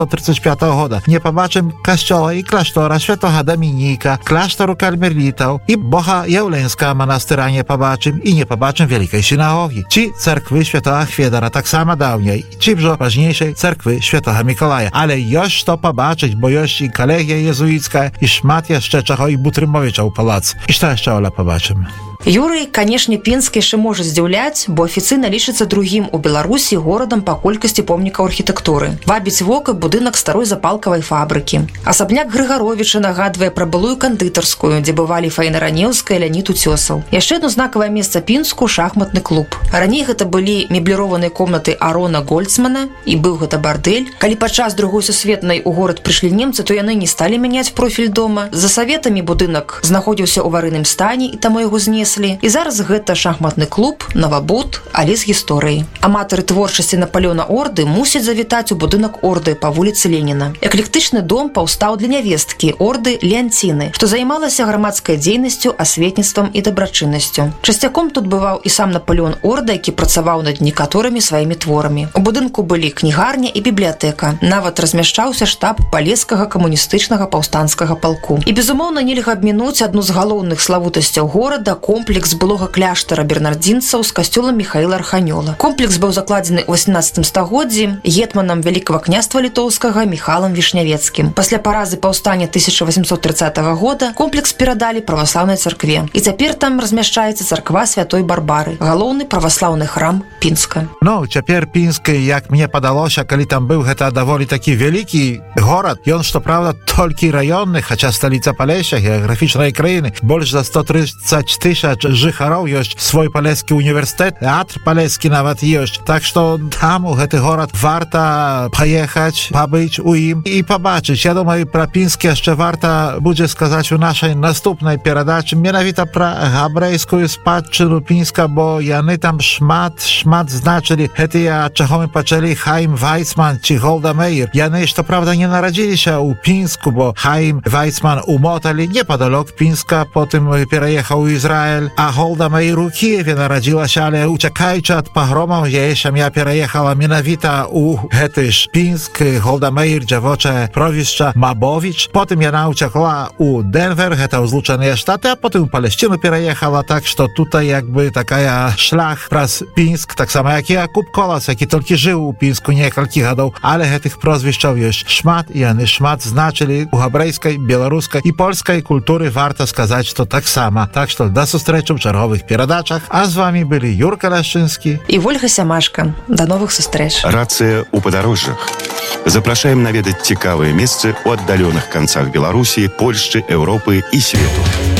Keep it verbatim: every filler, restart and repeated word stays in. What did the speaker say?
тридцать пятого года не побачим костела и кляштора Святого Доминика, кляштору кармелитов и Бога Явленского монастыря не побачим и не побачим Великой Synagogi, чи церкви Świętego Chwiedara, tak samo dawniej, czy вже ważniejszej cerkwy Świętego Mikołaja. Ale już to pobaczyć, bo już i kolegia jezuicka, i szmat jeszcze czego i Butrymowicza u palac. I co jeszcze Ola pobaczymy? Юрый, канешне, Пінск яшчэ можа здзіўляць, бо афіцыйна лічыцца другім у Беларусі горадам па колькасці помнікаў архітэктуры. Вабіць вока будынак старой запалкавай фабрыкі. Асабняк Грыгаровіча нагадвае пра былую кандытарскую, дзе бывалі Фаіна Ранеўская і Леанід Уцёсаў. Яшчэ адно знакавае месца Пінску шахматны клуб. Раней гэта былі мебліраваныя комнаты Арона Гольцмана і быў гэта бардэль. Калі падчас другой сусветнай у горад прыйшлі немцы, то яны не сталі мяняць профіль дома. За саветамі будынак знаходзіўся ў аварыйным стане і таму яго знеслі. І зараз гэта шахматны клуб, навабуд, але з гісторыяй. Аматары творчасці Напалеона Орды мусяць завітаць у будынак Орды па вуліцы Леніна. Эклектычны дом паўстаў для нявесткі Орды Леанціны, што займалася грамадскай дзейнасцю, асветніцтвам і дабрачыннасцю. Часцяком тут бываў і сам Напалеон Орда, які працаваў над некаторымі сваімі творамі. У будынку былі кнігарня і бібліятэка. Нават размяшчаўся штаб палескага камуністычнага паўстанцкага палку. І, безумоўна, нельга абмінуць адну з галоўных славутасцяў горада – комплекс былога кляштара бернардзінцаў з касцёлам Міхаіла Арханёла. Комплекс быў закладзены ў васемнаццатым стагоддзі гетманам Вялікага княства літоўскага Міхалам Вішнявецкім. Пасля паразы паўстання тысяча восемьсот тридцатого года комплекс перадалі праваслаўнай царкве. І цяпер там размяшчаецца царква Святой Барбары, галоўны праваслаўны храм Пінска. Ну, цяпер Пінск, як мне падалося, калі там быў, гэта даволі такі вялікі горад. Ён, што праўда, толькі раённы, хаця сталіца Палеся, геаграфічнай краіны, больш за сто тридцать тысяч жыхароў ёсць свой палескі універсітэт, тэатр палескі нават ёсць. Так што там у гэты горад варта паехаць, пабыць у ім і пабачыць. Я думаю, пра Пінск яшчэ варта будзе сказаць у нашай наступнай перадачы менавіта пра габрэйскую спадчыну Пінска, бо яны там шмат, шмат значылі. Гэтыя, ад чаго мы пачалі, Хаім Вайцман ці Голда Меір. Яны, што правда, не нарадзіліся ў Пінску, бо Хаім Вайцман у Моталі, непадалёк Пінска, потым пераехаў у Ізраіль. А Голда Меір у Кіеве нарадзілася, але уцякаючы ад пагромаў, яе сям'я пераехала менавіта ў гэты ж Пінск. Голда Меір, дзявочае провішча Мабовіч. Потым яна уцякла ў Денвер, гэта ў Злучаныя Штаты, а потым у Палесціну пераехала. Так што тутай як бы такая шлях праз Пінск, таксама як і Якуб Колас, які толькі жыў у Пінску некалькі гадоў, але гэтых прозвішчаў ёсць шмат, і яны шмат значылі у габрэйскай, беларускай і польскай культуры, варта сказаць, што таксама. Так што да сустрэчы ў чарговых перадачах. А з вами былі Юрка Ляшчынскі і Вольга Сямашка. Да новых сустрэч. Рацыя ў падарожжах. Запрашаем наведаць цікавыя месцы ў аддаленых канцах Беларусі, Польшчы, Еўропы і свету.